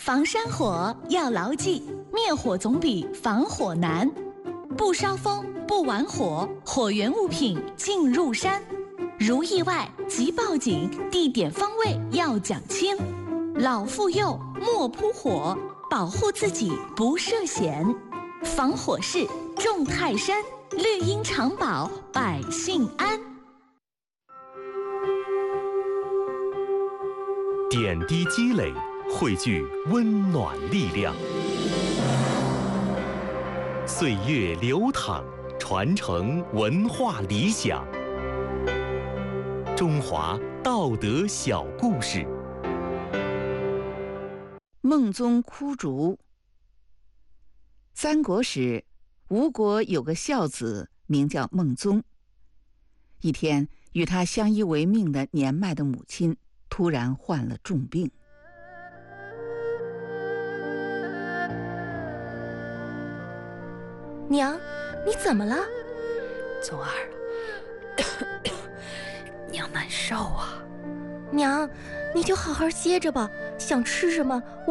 防山火要牢记，灭火总比防火难。不烧风，不玩火，火源物品进入山。如意外即报警，地点方位要讲清。老妇幼莫扑火，保护自己不涉险。防火势重泰山，绿荫常保百姓安。 点滴积累，汇聚温暖力量。岁月流淌，传承文化理想。中华道德小故事。 孟宗哭竹。三国时，吴国有个孝子，名叫孟宗。一天，与他相依为命的年迈的母亲突然患了重病。 娘，你怎么了？ 宗儿，娘难受啊。 娘，你就好好歇着吧，想吃什么